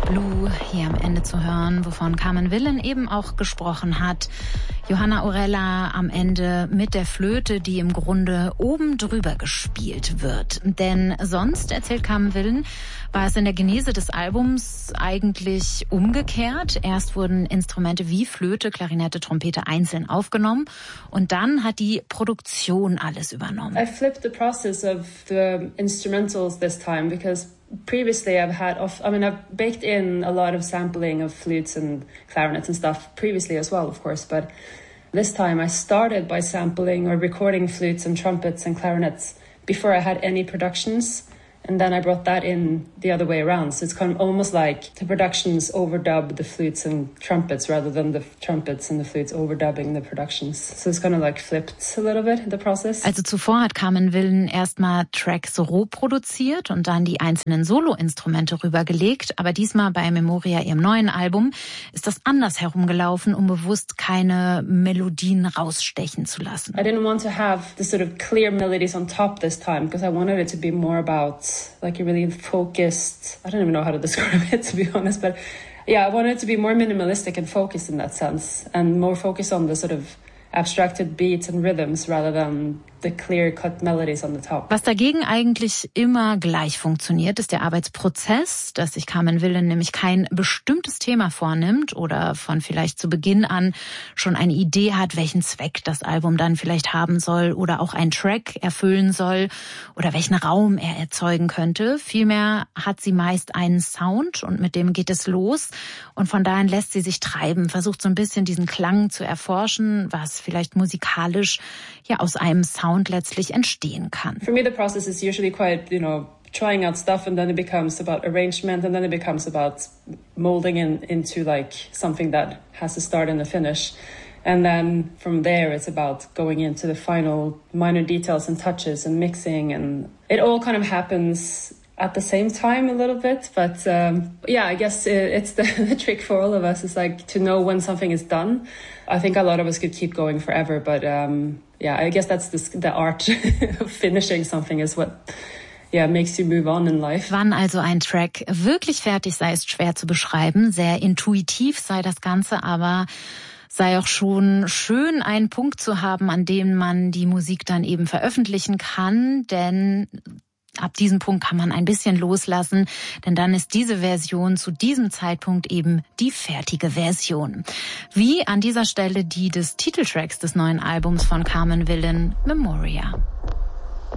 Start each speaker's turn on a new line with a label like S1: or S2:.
S1: Blue hier am Ende zu hören, wovon Carmen Willen eben auch gesprochen hat. Johanna Orella am Ende mit der Flöte, die im Grunde oben drüber gespielt wird. Denn sonst, erzählt Carmen Willen, war es in der Genese des Albums eigentlich umgekehrt. Erst wurden Instrumente wie Flöte, Klarinette, Trompete einzeln aufgenommen und dann hat die Produktion alles übernommen.
S2: I flipped the process of the instrumentals this time because previously I've baked in a lot of sampling of flutes and clarinets and stuff previously as well, of course, but this time I started by sampling or recording flutes and trumpets and clarinets before I had any productions. And then I brought that in the other way around. So it's kind of almost like the productions overdub the flutes and trumpets rather than the trumpets and the flutes overdubbing the productions. So it's kind of like flipped a little bit in the process.
S1: Also zuvor hat Carmen Willen erstmal Tracks roh produziert und dann die einzelnen Soloinstrumente rübergelegt. Aber diesmal bei Memoria, ihrem neuen Album, ist das anders herumgelaufen, um bewusst keine Melodien rausstechen zu lassen.
S2: I didn't want to have the sort of clear melodies on top this time because I wanted it to be more about like a really focused, I don't even know how to describe it to be honest, but yeah, I wanted it to be more minimalistic and focused in that sense and more focused on the sort of abstracted beats and rhythms rather than the clear-cut melodies on the top.
S1: Was dagegen eigentlich immer gleich funktioniert, ist der Arbeitsprozess, dass sich Carmen Willen nämlich kein bestimmtes Thema vornimmt oder von vielleicht zu Beginn an schon eine Idee hat, welchen Zweck das Album dann vielleicht haben soll oder auch einen Track erfüllen soll oder welchen Raum er erzeugen könnte. Vielmehr hat sie meist einen Sound und mit dem geht es los und von daher lässt sie sich treiben, versucht so ein bisschen diesen Klang zu erforschen, was vielleicht musikalisch ja aus einem Sound letztlich entstehen kann.
S2: For me the process is usually quite, trying out stuff and then it becomes about arrangement and then it becomes about molding into like something that has a start and a finish. And then from there it's about going into the final minor details and touches and mixing and it all kind of happens at the same time a little bit, but I guess it's the trick for all of us is like to know when something is done. I think a lot of us could keep going forever, but I guess that's the art of finishing something is what makes you move on in life.
S1: Wann also ein Track wirklich fertig sei, ist schwer zu beschreiben. Sehr intuitiv sei das Ganze, aber sei auch schon schön, einen Punkt zu haben, an dem man die Musik dann eben veröffentlichen kann, denn ab diesem Punkt kann man ein bisschen loslassen, denn dann ist diese Version zu diesem Zeitpunkt eben die fertige Version. Wie an dieser Stelle die des Titeltracks des neuen Albums von Carmen Willen, Memoria.